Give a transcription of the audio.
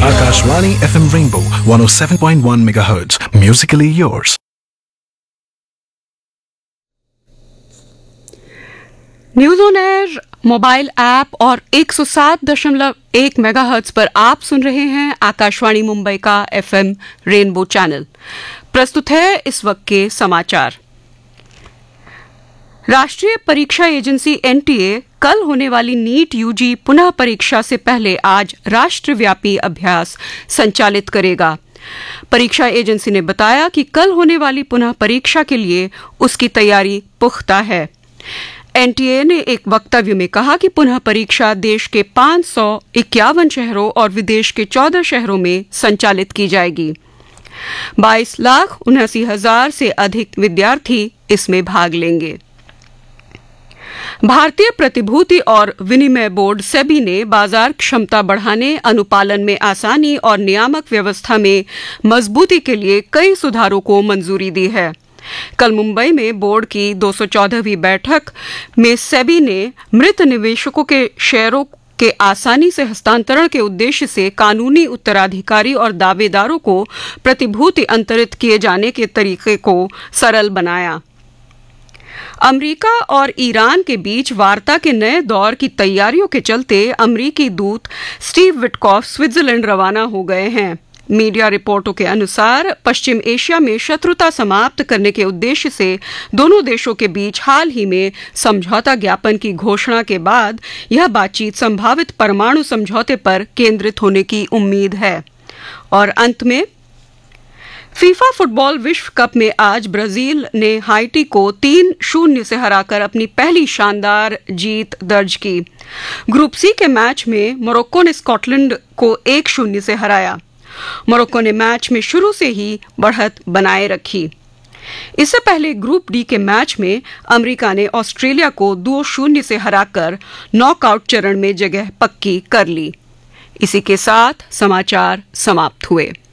Akashvani FM Rainbow 107.1 MHz. Musically yours. News on air mobile app और 107.1 megahertz पर आप सुन रहे हैं आकाशवाणी मुंबई का एफएम रेनबो चैनल। प्रस्तुत है इस वक्त के समाचार। राष्ट्रीय परीक्षा एजेंसी एनटीए कल होने वाली नीट यूजी पुनः परीक्षा से पहले आज राष्ट्रव्यापी अभ्यास संचालित करेगा। परीक्षा एजेंसी ने बताया कि कल होने वाली पुनः परीक्षा के लिए उसकी तैयारी पुख्ता है। एनटीए ने एक वक्तव्य में कहा कि पुनः परीक्षा देश के 551 शहरों और विदेश के 14 शहरों में संचालित की जाएगी। 22,79,000 से अधिक विद्यार्थी इसमें भाग लेंगे। भारतीय प्रतिभूति और विनिमय बोर्ड सेबी ने बाजार क्षमता बढ़ाने, अनुपालन में आसानी और नियामक व्यवस्था में मजबूती के लिए कई सुधारों को मंजूरी दी है। कल मुंबई में बोर्ड की 214वीं बैठक में सेबी ने मृत निवेशकों के शेयरों के आसानी से हस्तांतरण के उद्देश्य से कानूनी उत्तराधिकारी और दावेदारों को प्रतिभूति अंतरित किए जाने के तरीके को सरल बनाया। अमेरिका और ईरान के बीच वार्ता के नए दौर की तैयारियों के चलते अमेरिकी दूत स्टीव विटकॉफ स्विट्जरलैंड रवाना हो गए हैं। मीडिया रिपोर्टों के अनुसार पश्चिम एशिया में शत्रुता समाप्त करने के उद्देश्य से दोनों देशों के बीच हाल ही में समझौता ज्ञापन की घोषणा के बाद यह बातचीत संभावित परमाणु समझौते पर केंद्रित होने की उम्मीद है। और अंत में फीफा फुटबॉल विश्व कप में आज ब्राजील ने हाइटी को 3-0 से हराकर अपनी पहली शानदार जीत दर्ज की। ग्रुप सी के मैच में मोरक्को ने स्कॉटलैंड को 1-0 से हराया। मोरक्को ने मैच में शुरू से ही बढ़त बनाए रखी। इससे पहले ग्रुप डी के मैच में अमेरिका ने ऑस्ट्रेलिया को 2-0 से हराकर नॉकआउट चरण में जगह पक्की कर ली। इसी के साथ समाचार समाप्त हुए।